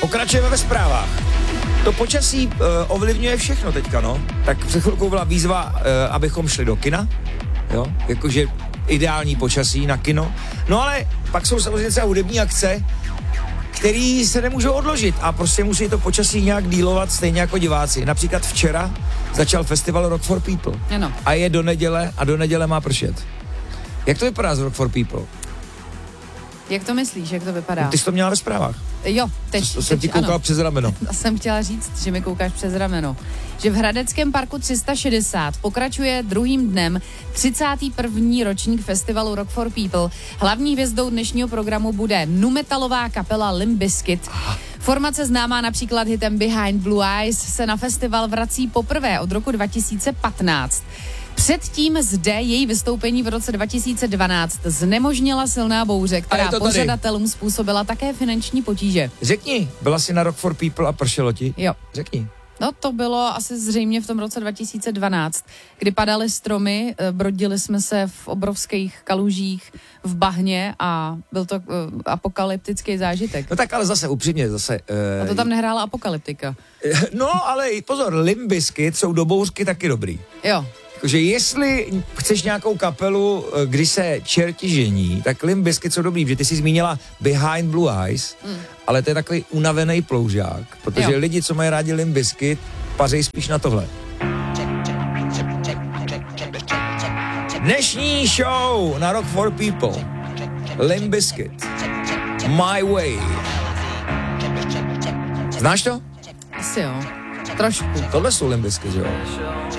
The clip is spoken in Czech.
Pokračujeme ve zprávách. To počasí ovlivňuje všechno teďka, no. Tak před chvilkou byla výzva, abychom šli do kina, jo, jakože ideální počasí na kino. No ale pak jsou samozřejmě třeba hudební akce, který se nemůžou odložit a prostě musí to počasí nějak dílovat stejně jako diváci. Například včera začal festival Rock for People. Ano. A je do neděle a do neděle má pršet. Jak to vypadá z Rock for People? Jak to myslíš, jak to vypadá? Ty jsi to měla ve zprávách. Jo, teď. To jsem ti koukal ano. přes rameno. To jsem chtěla říct, že mi koukáš přes rameno. Že v Hradeckém parku 360 pokračuje druhým dnem 31. ročník festivalu Rock for People. Hlavní hvězdou dnešního programu bude nu-metalová kapela Limp Bizkit. Formace známá například hitem Behind Blue Eyes se na festival vrací poprvé od roku 2015. Předtím zde její vystoupení v roce 2012 znemožnila silná bouře, která pořadatelům způsobila také finanční potíže. Řekni, byla jsi na Rock for People a pršelo ti? Jo. Řekni. No to bylo asi zřejmě v tom roce 2012, kdy padaly stromy, brodili jsme se v obrovských kalužích v bahně a byl to apokalyptický zážitek. No tak ale zase upřímně, zase... A to tam nehrála apokalyptika. No ale pozor, Limp Bizkit jsou do bouřky taky dobrý. Jo. Takže jestli chceš nějakou kapelu, kdy se čerti žení, tak Limp Bizkit jsou dobrý, že ty jsi zmínila Behind Blue Eyes, ale to je takový unavený ploužák, protože lidi, co mají rádi Limp Bizkit, pařejí spíš na tohle. Dnešní show na Rock for People. Limp Bizkit. My Way. Znáš to? Asi jo. Trošku. Tohle jsou Limp Bizkit, jo?